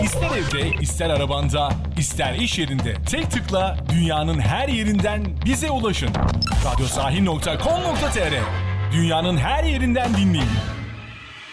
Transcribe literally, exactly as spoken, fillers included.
İster evde, ister arabanda, ister iş yerinde tek tıkla dünyanın her yerinden bize ulaşın. radyosahil nokta com nokta tr Dünyanın her yerinden dinleyin.